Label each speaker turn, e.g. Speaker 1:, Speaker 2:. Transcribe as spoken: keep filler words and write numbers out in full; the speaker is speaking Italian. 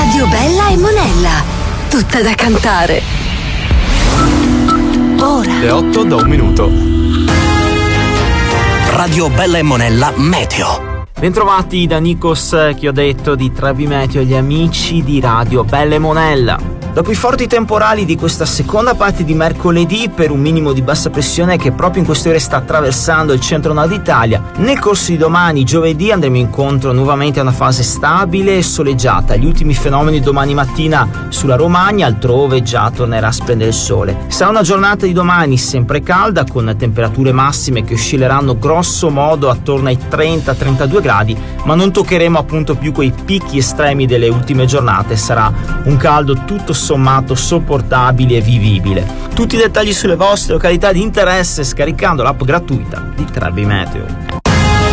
Speaker 1: Radio Bella e Monella, tutta da cantare. Ora.
Speaker 2: Le otto da un minuto.
Speaker 3: Radio Bella e Monella Meteo.
Speaker 4: Bentrovati da Nikos, che ho detto di Trebi Meteo, gli amici di Radio Bella e Monella. Dopo i forti temporali di questa seconda parte di mercoledì, per un minimo di bassa pressione che proprio in queste ore sta attraversando il centro-nord Italia, nel corso di domani, giovedì, andremo incontro nuovamente a una fase stabile e soleggiata. Gli ultimi fenomeni domani mattina sulla Romagna, altrove già tornerà a splendere il sole. Sarà una giornata di domani sempre calda, con temperature massime che oscilleranno grosso modo attorno ai trenta trentadue gradi, ma non toccheremo appunto più quei picchi estremi delle ultime giornate. Sarà un caldo tutto sommato sopportabile e vivibile. Tutti i dettagli sulle vostre località di interesse scaricando l'app gratuita di Trebi Meteo.